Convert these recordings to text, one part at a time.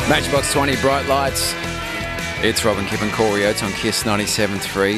Matchbox 20, Bright Lights. It's Robin, Kip and Corey Oates on KISS 97.3,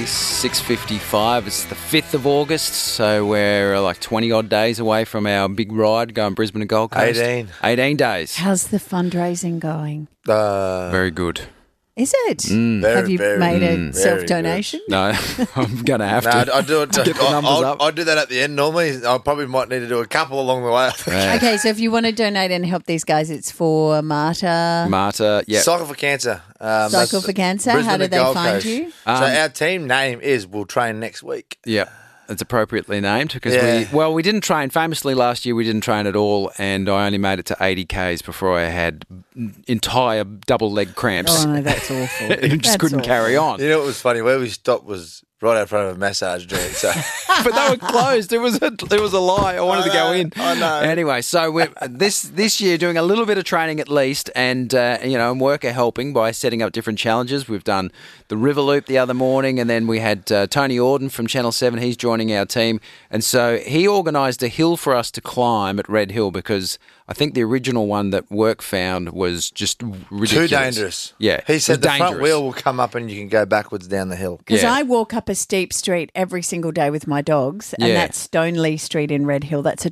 6:55. It's the 5th of August, so we're like 20-odd days away from our big ride going Brisbane to Gold Coast. 18 days. How's the fundraising going? Very good. Is it? Have you made a self-donation? No, I'm going to have to. No, I do it. Get the numbers up. I do that at the end normally. I probably might need to do a couple along the way. Okay, so if you want to donate and help these guys, it's for Marta, yeah. Cycle for Cancer. Cycle for Cancer. Brisbane How to do they Gold find Coast. you? So our team name is We'll Train Next Week. Yeah. It's appropriately named because we didn't train. Famously last year we didn't train at all, and I only made it to 80 Ks before I had entire double leg cramps. Oh, no, that's awful. and just couldn't carry on. You know what was funny? Where we stopped was right out front of a massage joint. So. But they were closed. It was a lie. I wanted to go in. I know. Anyway, so we're this year doing a little bit of training at least, and and work are helping by setting up different challenges. We've done the River Loop the other morning, and then we had Tony Auden from Channel 7. He's joining our team, and so he organised a hill for us to climb at Red Hill because I think the original one that Work found was just ridiculous. Too dangerous. Yeah. He said the dangerous. front wheel will come up and you can go backwards down the hill. Because Yeah. I walk up a steep street every single day with my dogs, and Yeah. that's Stoneleigh Street in Red Hill. That's a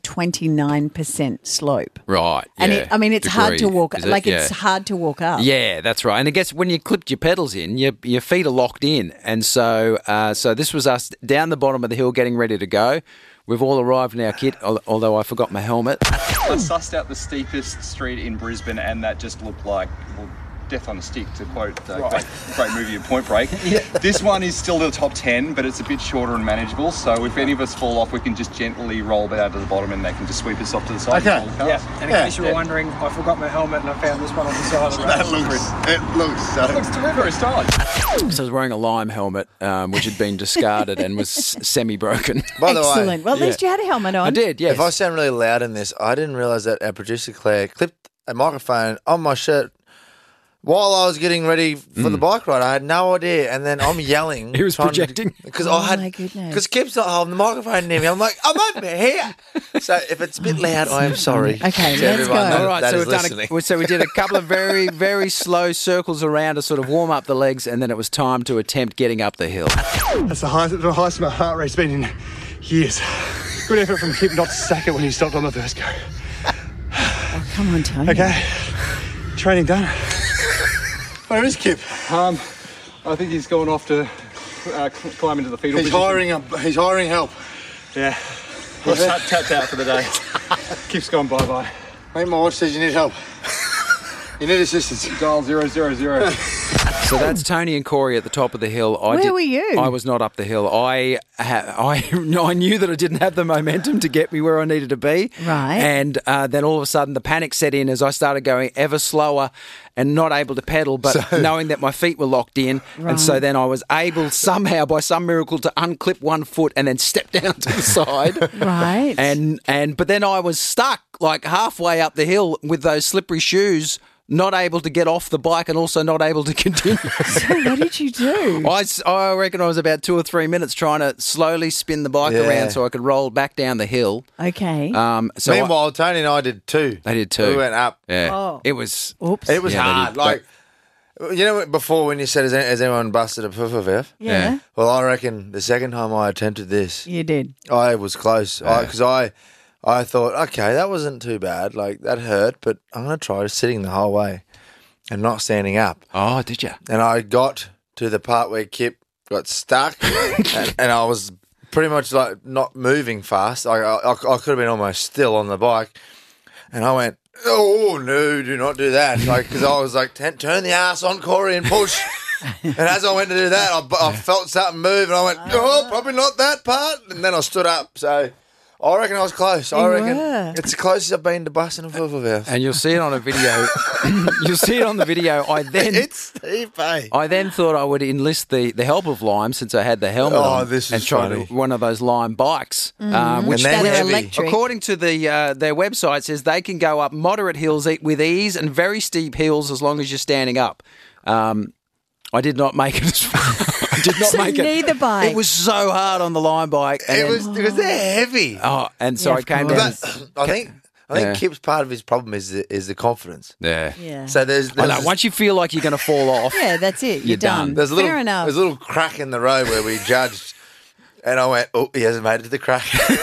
29% slope. Right. And yeah. it's hard to walk. Is it? Like, Yeah. it's hard to walk up. Yeah, that's right. And I guess when you clipped your pedals in, your feet are locked in. And so this was us down the bottom of the hill getting ready to go. We've all arrived in our kit, although I forgot my helmet. I sussed out the steepest street in Brisbane, and that just looked like death on a stick, to quote great movie Point Break. This one is still in the top 10, but it's a bit shorter and manageable, so if any of us fall off, we can just gently roll down to the bottom and they can just sweep us off to the side. Okay. Yeah. And in case you were wondering, I forgot my helmet and I found this one on the side of the road. It looks Very stylish. So I was wearing a lime helmet, which had been discarded and was semi-broken. By the way, Excellent. Well, at least you had a helmet on. I did, yes. if I sound really loud in this, I didn't realise that our producer Claire clipped a microphone on my shirt while I was getting ready for the bike ride. I had no idea, and then I'm yelling. He was projecting. because my goodness. because Kip's not holding the microphone near me. I'm like, I'm over here. So if it's a bit loud, I am sorry. Okay, to let's everyone go. that- All right, that so is we've listening. we did a couple of very, very slow circles around to sort of warm up the legs, and then it was time to attempt getting up the hill. That's the highest my heart rate's been in years. Good effort from Kip not to sack it when he stopped on the first go. Oh, come on, Tony. Okay, training done. Where is Kip? I think he's gone off to climb into the fetal He's position. hiring help. Yeah. He's tapped out for the day. Kip's gone bye-bye. Mate, my watch says you need help. You need assistance. Dial 000. So that's Tony and Corey at the top of the hill. Where were you? I was not up the hill. I knew that I didn't have the momentum to get me where I needed to be. Right. And then all of a sudden the panic set in as I started going ever slower and not able to pedal, but knowing that my feet were locked in. Right. And so then I was able somehow, by some miracle, to unclip one foot and then step down to the side. Right. But then I was stuck like halfway up the hill with those slippery shoes, not able to get off the bike and also not able to continue. So what did you do? I reckon I was about 2 or 3 minutes trying to slowly spin the bike around so I could roll back down the hill. Okay. So Meanwhile, Tony and I did too. they did too. We went up. Yeah. Oh. It was. Oops. It was Yeah, they hard. did. Like, you know, before when you said, has anyone busted a puff? yeah. Well, I reckon the second time I attempted this, You did. I was close because I thought, okay, that wasn't too bad. Like, that hurt, but I'm going to try sitting the whole way and not standing up. Oh, did you? And I got to the part where Kip got stuck and I was pretty much like not moving fast. I could have been almost still on the bike. And I went, oh, no, do not do that. Like, because I was like, turn the ass on, Corey, and push. And as I went to do that, I felt something move and I went, oh, probably not that part. And then I stood up. So I reckon I was close. I reckon were. it's the closest I've been to busting a Fufferville. And you'll see it on a video. You'll see it on the video. It's Steve, eh? I then thought I would enlist the help of Lime since I had the helmet Oh, on this is and try funny. one of those Lime bikes, which And they're That is heavy. electric. according to their website, says they can go up moderate hills with ease and very steep hills as long as you're standing up. I did not make it as far. I did not So make it. neither bike. It was so hard on the Lime bike. And It then- was because they're heavy. Oh, and so Yeah, I of came course. down. But I think I think Kip's part of his problem is the confidence. Yeah. Yeah. So there's I know. Once you feel like you're going to fall off, Yeah, that's it. You're You're done. done. there's a Fair enough. There's a little crack in the road where we judged, and I went, "Oh, he hasn't made it to the crack."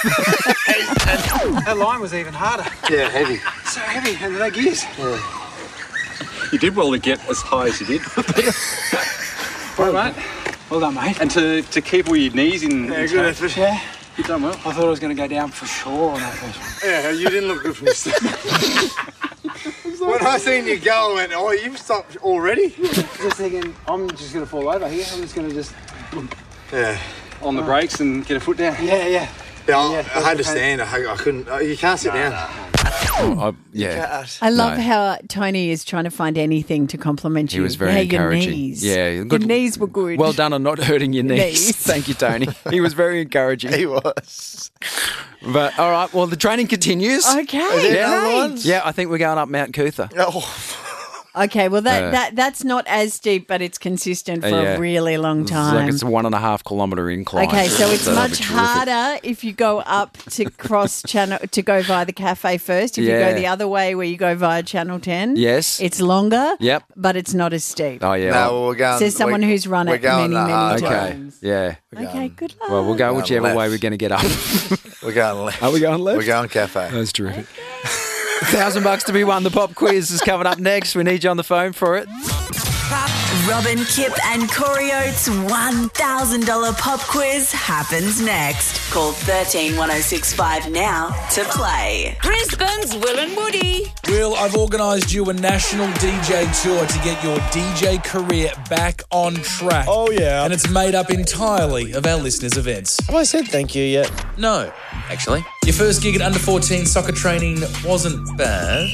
That line was even harder. Yeah, heavy. So heavy, and no gears. You did well to get as high as you did. Well, mate. Well done, mate. And to keep all your knees in. Yeah, good effort. Yeah. You've done well. I thought I was going to go down for sure on that first one. Yeah, you didn't look good from the start. When I seen you go, I went, "Oh, you've stopped already." Just thinking, I'm just going to fall over here. I'm just going to just... Yeah. On the brakes and get a foot down. Yeah. Yeah, I had to stand. I couldn't. You can't sit down. yeah. I love No. how Tony is trying to find anything to compliment you. He was very Hey, encouraging. Your knees. Yeah, Your good. knees were good. Well done on not hurting your knees. Knees. Thank you, Tony. He was very encouraging. He was. But all right, well, the training continues. Okay, Yeah, great. yeah. I think we're going up Mount Cootha. Oh, Okay, well that's not as steep, but it's consistent for Yeah. a really long It's time. like it's a 1.5 kilometre incline. Okay, so it's that'll be much terrific. harder if you go up to cross channel to go via the cafe first. If you Yeah. go the other way where you go via Channel 10, Yes. it's longer. Yep. but it's not as steep. Oh yeah. no, well, we're going. Says someone who's run we're it going many, the many hard times. way. Okay. Yeah. Okay, good luck. Well, we'll go whichever left. way we're going to get up. We're going left. Are we going left? We're going cafe. That's terrific. $1,000 to be won. The pop quiz is coming up next. We need you on the phone for it. Robin, Kip and Corey Oates' $1,000 pop quiz happens next. Call 131065 now to play. Brisbane's Will and Woody. Will, I've organised you a national DJ tour to get your DJ career back on track. Oh, yeah. And it's made up entirely of our listeners' events. Have I said thank you yet? No, actually. Your first gig at under 14 soccer training wasn't bad,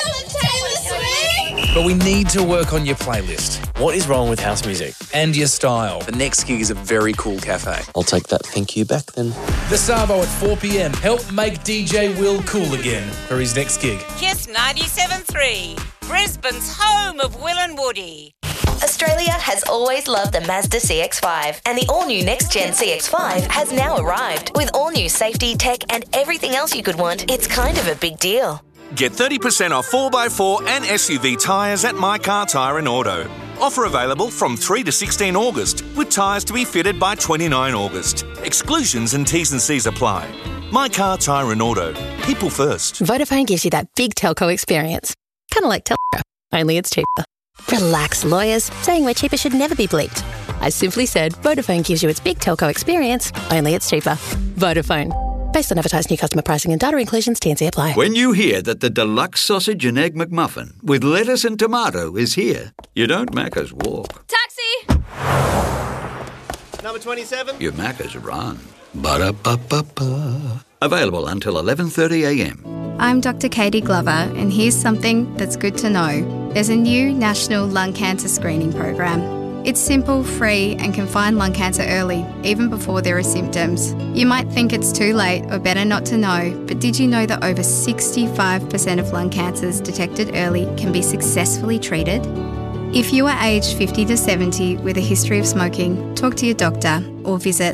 but we need to work on your playlist What is wrong with house music? and your style. The next gig is a very cool cafe. I'll take that thank you back then. The Savo at 4 p.m. Help make DJ Will cool again for his next gig. Kiss 97.3, Brisbane's home of Will and Woody. Australia has always loved the Mazda CX-5, and the all-new next-gen CX-5 has now arrived. With all-new safety, tech, and everything else you could want, it's kind of a big deal. Get 30% off 4x4 and SUV tyres at My Car Tyre and Auto. Offer available from 3 to 16 August, with tyres to be fitted by 29 August. Exclusions and T's and C's apply. My Car Tyre and Auto. People first. Vodafone gives you that big telco experience. Kind of like Telco, only it's cheaper. Relax, lawyers. Saying we're cheaper should never be bleeped. I simply said Vodafone gives you its big telco experience, only it's cheaper. Vodafone. Based on advertised new customer pricing and data inclusions, T&C apply. When you hear that the deluxe sausage and egg McMuffin with lettuce and tomato is here, you don't Macca's walk. Taxi! Number 27? You Macca's run. Ba-da-ba-ba-ba. Available until 11:30am. I'm Dr. Katie Glover, and here's something that's good to know. There's a new national lung cancer screening program. It's simple, free, and can find lung cancer early, even before there are symptoms. You might think it's too late or better not to know, but did you know that over 65% of lung cancers detected early can be successfully treated? If you are aged 50 to 70 with a history of smoking, talk to your doctor or visit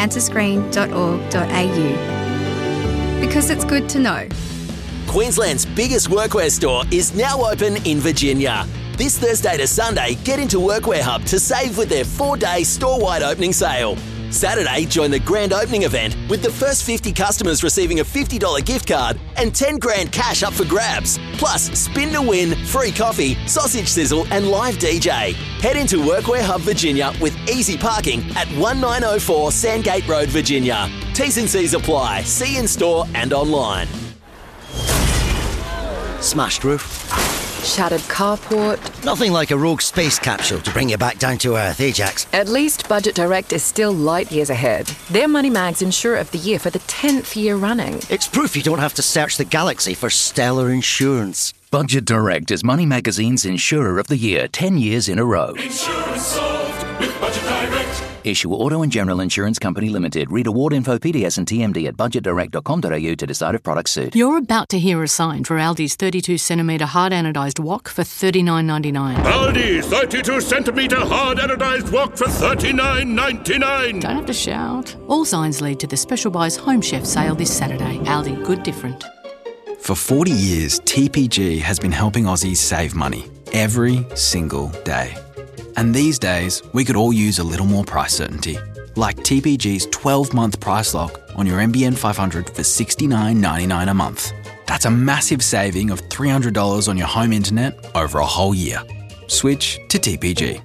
lungcancerscreen.org.au. Because it's good to know. Queensland's biggest workwear store is now open in Virginia. This Thursday to Sunday, get into Workwear Hub to save with their 4-day store-wide opening sale. Saturday, join the grand opening event with the first 50 customers receiving a $50 gift card and 10 grand cash up for grabs. Plus, spin to win, free coffee, sausage sizzle and live DJ. Head into Workwear Hub Virginia with easy parking at 1904 Sandgate Road, Virginia. T's and C's apply. See in store and online. Smashed roof. Shattered carport. Nothing like a rogue space capsule to bring you back down to earth, Ajax. At least Budget Direct is still light years ahead. They're Money Mag's Insurer of the Year for the 10th year running. It's proof you don't have to search the galaxy for stellar insurance. Budget Direct is Money Magazine's Insurer of the Year 10 years in a row. Insurance solved with Budget Direct. Issue Auto and General Insurance Company Limited. Read award info, PDS and TMD at budgetdirect.com.au to decide if products suit. You're about to hear a sign for Aldi's 32cm hard anodised wok for $39.99. Aldi 32cm hard anodised wok for $39.99. Don't have to shout. All signs lead to the Special Buys Home Chef sale this Saturday. Aldi, good different. For 40 years, TPG has been helping Aussies save money every single day. And these days, we could all use a little more price certainty, like TPG's 12-month price lock on your NBN 500 for $69.99 a month. That's a massive saving of $300 on your home internet over a whole year. Switch to TPG.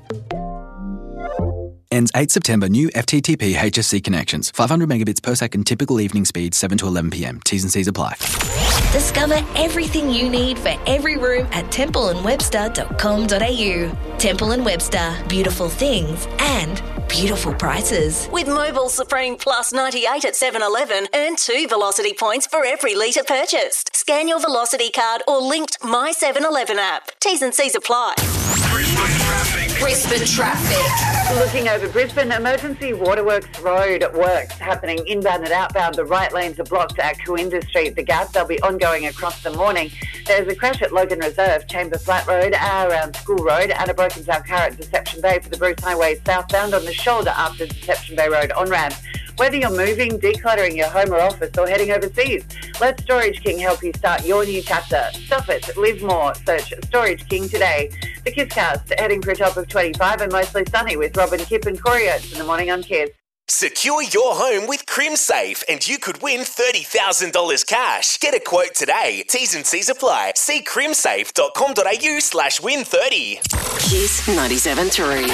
Ends 8 September. New FTTP HSC connections. 500 megabits per second. Typical evening speed 7 to 11 p.m. T's and C's apply. Discover everything you need for every room at templeandwebster.com.au. Temple & Webster. Beautiful things and beautiful prices. With Mobile Supreme Plus 98 at 7-Eleven, earn 2 Velocity points for every litre purchased. Scan your Velocity card or linked My 7-Eleven app. T's and C's apply. Brisbane traffic. Looking over Brisbane, emergency waterworks road works happening inbound and outbound. The right lanes are blocked at Coimbra Street. The Gap, they'll be ongoing across the morning. There's a crash at Logan Reserve, Chamber Flat Road, around School Road, and a broken down car at Deception Bay for the Bruce Highway southbound on the shoulder after Deception Bay Road on-ramp. Whether you're moving, decluttering your home or office, or heading overseas, let Storage King help you start your new chapter. Stop it, live more. Search Storage King today. The Kisscast heading for a top of 25 and mostly sunny with Robin, Kip and Corey Oates in the morning on Kiss. Secure your home with CrimSafe and you could win $30,000 cash. Get a quote today. T's and C's apply. See crimsafe.com.au/win30. Kiss 97.3.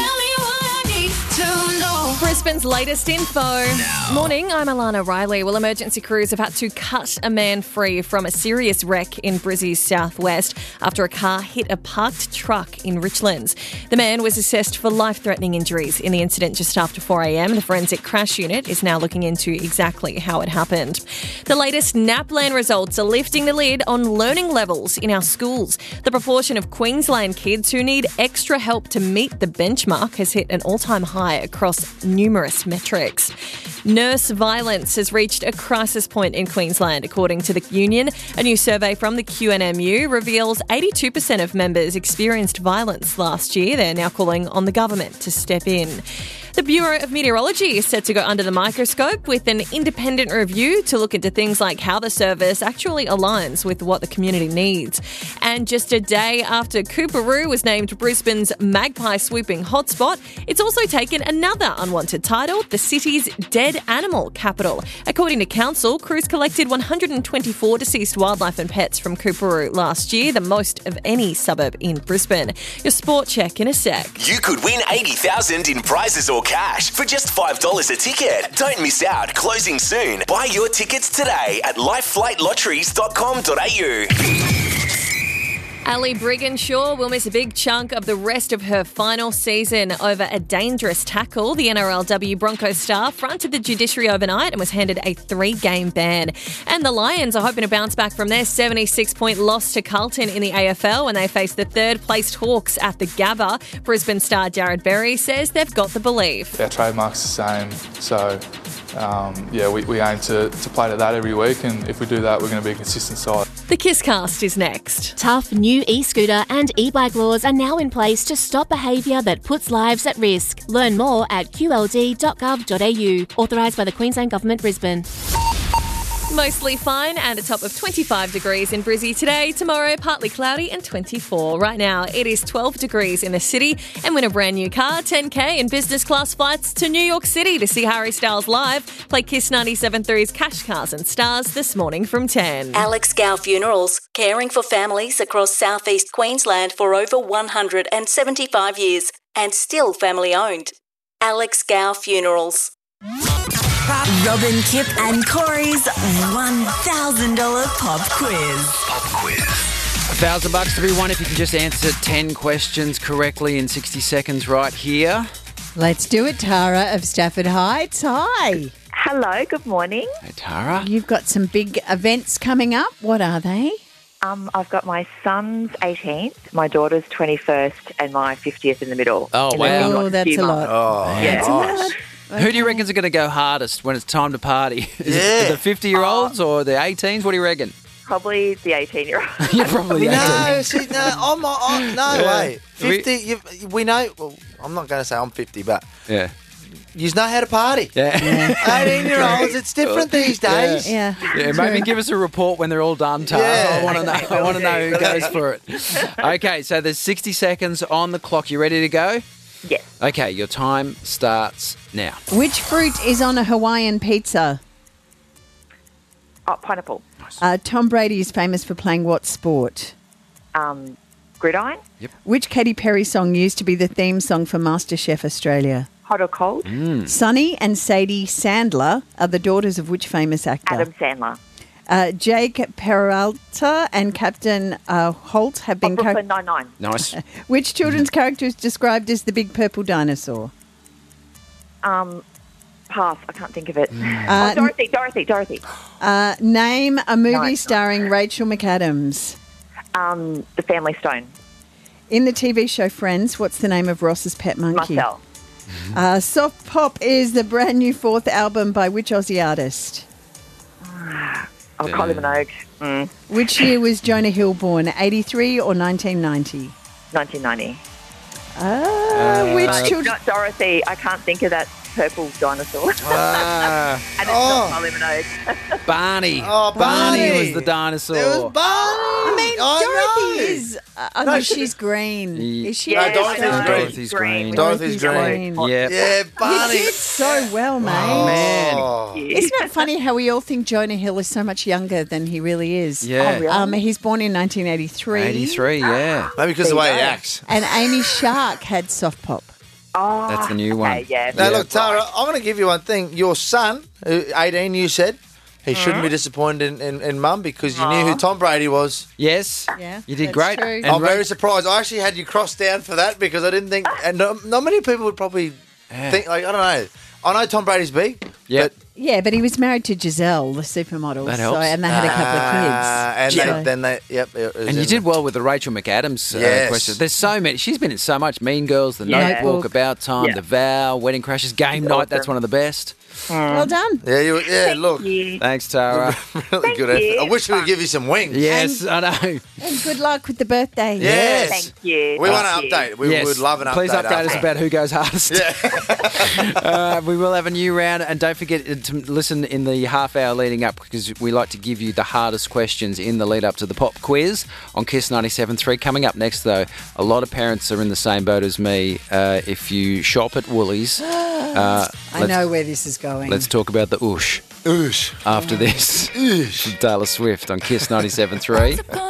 Brisbane's latest info. Morning, I'm Alana Riley. Well, emergency crews have had to cut a man free from a serious wreck in Brizzy's southwest after a car hit a parked truck in Richlands. The man was assessed for life-threatening injuries in the incident just after 4 a.m. The forensic crash unit is now looking into exactly how it happened. The latest NAPLAN results are lifting the lid on learning levels in our schools. The proportion of Queensland kids who need extra help to meet the benchmark has hit an all-time high across numerous metrics. Nurse violence has reached a crisis point in Queensland, according to the union. A new survey from the QNMU reveals 82% of members experienced violence last year. They're now calling on the government to step in. The Bureau of Meteorology is set to go under the microscope with an independent review to look into things like how the service actually aligns with what the community needs. And just a day after Coorparoo was named Brisbane's magpie swooping hotspot, it's also taken another unwanted title, the city's dead animal capital. According to council, crews collected 124 deceased wildlife and pets from Coorparoo last year, the most of any suburb in Brisbane. Your sport check in a sec. You could win $80,000 in prizes or cash for just $5 a ticket. Don't miss out. Closing soon. Buy your tickets today at lifeflightlotteries.com.au. Ali Brigginshaw will miss a big chunk of the rest of her final season over a dangerous tackle. The NRLW Broncos star fronted the judiciary overnight and was handed a 3-game ban. And the Lions are hoping to bounce back from their 76-point loss to Carlton in the AFL when they face the third-placed Hawks at the Gabba. Brisbane star Jared Berry says they've got the belief. Our trademark's the same, so we aim to play to that every week, and if we do that, we're going to be a consistent side. The Kisscast is next. Tough new e-scooter and e-bike laws are now in place to stop behaviour that puts lives at risk. Learn more at qld.gov.au. Authorised by the Queensland Government, Brisbane. Mostly fine and a top of 25 degrees in Brizzy today. Tomorrow, partly cloudy and 24. Right now, it is 12 degrees in the city. And win a brand new car, 10K in business class flights to New York City to see Harry Styles live. Play Kiss 97.3's Cash Cars and Stars this morning from 10. Alex Gow Funerals, caring for families across southeast Queensland for over 175 years and still family owned. Alex Gow Funerals. Robin, Kip and Corey's $1,000 pop quiz. $1,000 to be won if you can just answer 10 questions correctly in 60 seconds right here. Let's do it, Tara of Stafford Heights. Hi. Hello, good morning. Hey, Tara. You've got some big events coming up. What are they? I've got my son's 18th, my daughter's 21st, and my 50th in the middle. Oh, wow. Oh, that's a lot. Oh, yeah. That's a lot. Who do you reckon's going to go hardest when it's time to party? Is it the 50-year-olds or the 18s? What do you reckon? Probably the 18-year-old. You're probably 18. No way. 50, we know, well, I'm not going to say I'm 50, but yeah, you know how to party. Yeah. 18-year-olds, it's different these days. Yeah. Yeah, maybe give us a report when they're all done, Tara. Yeah. I want to know. I want to know who goes for it. Okay, so there's 60 seconds on the clock. You ready to go? Yes. Okay, your time starts now. Which fruit is on a Hawaiian pizza? Oh, pineapple. Tom Brady is famous for playing what sport? Gridiron. Which Katy Perry song used to be the theme song for MasterChef Australia? Hot or cold. Sonny and Sadie Sandler are the daughters of which famous actor? Adam Sandler. Jake Peralta and Captain Holt have been... Brooklyn Nine-Nine. Nice. Which children's character is described as the big purple dinosaur? Pass. I can't think of it. Dorothy. Name a movie No. starring Rachel McAdams. The Family Stone. In the TV show Friends, what's the name of Ross's pet monkey? Marcel. Soft Pop is the brand new fourth album by which Aussie artist? Kylie Minogue. Which year was Jonah Hill born, 83 or 1990? 1990. Which children... Not Dorothy. I can't think of that purple dinosaur. And it's not Kylie Minogue. Barney. Oh, Barney was the dinosaur. It was Barney. I mean, Dorothy is... No, she's green. Is she? Yeah, Dorothy's green. Dorothy's green. Yeah. Yeah, You Barney. did so well, mate. Oh, man. Oh. Isn't it funny how we all think Jonah Hill is so much younger than he really is? Yeah. He's born in 1983. 83, yeah. Maybe because of the way he acts. And Amy Shark had Soft Pop. Oh, That's the new one. okay, yeah. Now, look, Tara, I'm going to give you one thing. Your son, 18, you said, he shouldn't be disappointed in Mum because you knew who Tom Brady was. Yes. Yeah, You did that's great. true. And I'm very surprised. I actually had you crossed down for that because I didn't think, and not many people would probably think, like, I don't know. I know Tom Brady's big. Yeah. But Yeah, but he was married to Giselle, the supermodel. That helps. And they had a couple of kids. And then they, yep. it was And you in did well with the Rachel McAdams Yes. question. There's so many. She's been in so much. Mean Girls, The Yeah. Notebook, About Time, Yeah. The Vow, Wedding Crashers, Game Night. That's one of the best. Well done. Yeah, look. Thanks, Tara. Really good effort. I wish we could give you some wings. Yes, I know. And good luck with the birthday. Yes. Thank you. We want Thank an you. update. We Yes. would love an update. Please update us after. about who goes hardest. We will have a new round, and don't forget to listen in the half hour leading up because we like to give you the hardest questions in the lead up to the pop quiz on Kiss 97.3. Coming up next, though, a lot of parents are in the same boat as me. If you shop at Woolies, I know where this is going. let's talk about the oosh Oosh. after this. Oosh. From Taylor Swift on Kiss 97.3.